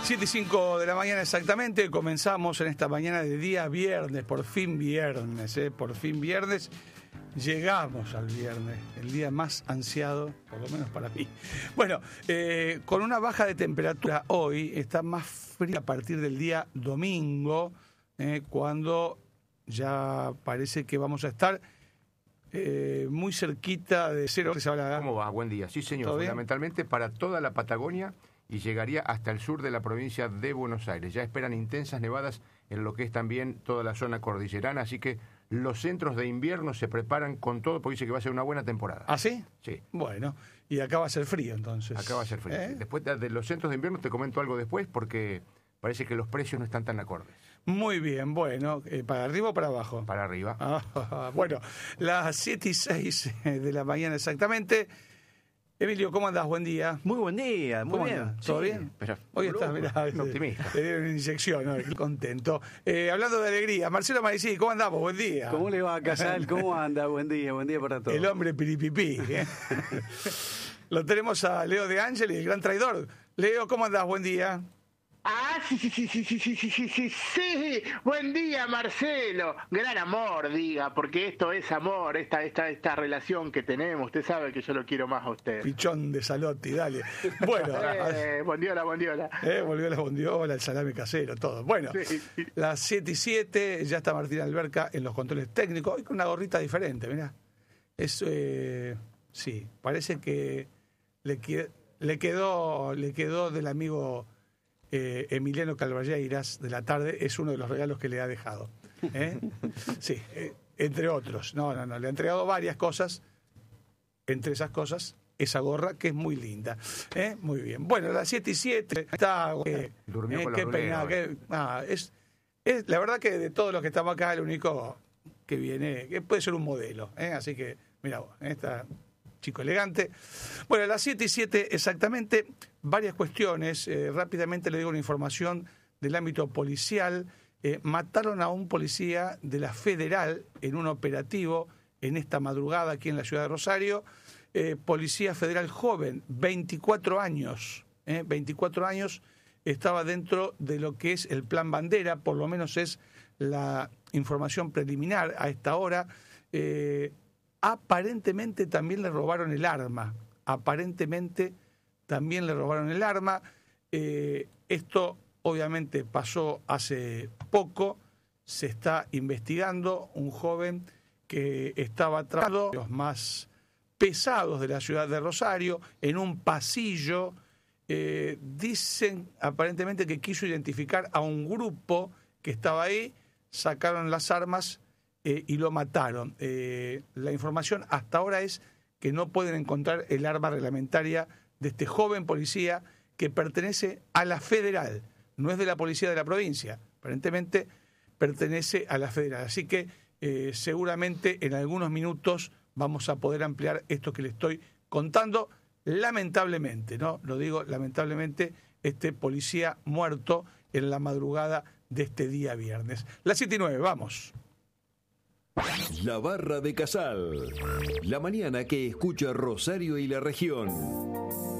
7:05 de la mañana exactamente, comenzamos en esta mañana de día viernes, por fin viernes, llegamos al viernes, el día más ansiado, por lo menos para mí. Bueno, con una baja de temperatura hoy, está más fría a partir del día domingo, cuando ya parece que vamos a estar muy cerquita de cero. ¿Cómo va? Buen día. Sí, señor, fundamentalmente para toda la Patagonia y llegaría hasta el sur de la provincia de Buenos Aires. Ya esperan intensas nevadas en lo que es también toda la zona cordillerana, así que los centros de invierno se preparan con todo porque dice que va a ser una buena temporada. ¿Ah, sí? Sí. Bueno, y acá va a ser frío entonces. Acá va a ser frío. Después de los centros de invierno te comento algo después porque parece que los precios no están tan acordes. Muy bien, bueno, ¿para arriba o para abajo? Para arriba. Bueno, las 7:06 de la mañana exactamente. Emilio, ¿cómo andás? Buen día. Muy buen día, muy bien. Andás? ¿Todo bien? Pero hoy estás, mirá, optimista. Te dieron una inyección, ¿no? Contento. Hablando de alegría, Marcelo Maricí, ¿cómo andamos? Buen día. ¿Cómo le va, Casal? ¿Cómo anda? Buen día para todos. El hombre piripipí. Lo tenemos a Leo De Angeli, el gran traidor. Leo, ¿cómo andás? Buen día. Sí. Buen día, Marcelo. Gran amor, diga, porque esto es amor, esta relación que tenemos. Usted sabe que yo lo quiero más a usted. Pichón de Salotti, dale. Bueno. Bondiola. Volvió la bondiola, el salame casero, todo. Bueno, sí. Las 7:07, ya está Martín Alberca en los controles técnicos, hoy con una gorrita diferente, mirá. Es, sí, parece que le quedó del amigo Emiliano Calvalleiras de la tarde, es uno de los regalos que le ha dejado. Sí, entre otros. No, le ha entregado varias cosas, entre esas cosas, esa gorra que es muy linda. Muy bien. Bueno, a las 7:07 está... Durmió con qué pena. Es la verdad que de todos los que estamos acá, el único que viene, que puede ser un modelo. Así que, mira vos, está... chico elegante. Bueno, a las 7:07 exactamente, varias cuestiones. Rápidamente le digo una información del ámbito policial. Mataron a un policía de la Federal en un operativo en esta madrugada aquí en la ciudad de Rosario. Policía federal joven, 24 años. 24 años, estaba dentro de lo que es el Plan Bandera, por lo menos es la información preliminar a esta hora. Aparentemente también le robaron el arma. Esto obviamente pasó hace poco. Se está investigando un joven que estaba atrapado en los más pesados de la ciudad de Rosario, en un pasillo. Dicen aparentemente que quiso identificar a un grupo que estaba ahí, sacaron las armas y lo mataron. La información hasta ahora es que no pueden encontrar el arma reglamentaria de este joven policía que pertenece a la Federal, no es de la policía de la provincia, aparentemente pertenece a la Federal. Así que seguramente en algunos minutos vamos a poder ampliar esto que le estoy contando. Lamentablemente, ¿no? Lo digo lamentablemente, este policía muerto en la madrugada de este día viernes. Las 7:09, vamos. La Barra de Casal, la mañana que escucha Rosario y la región.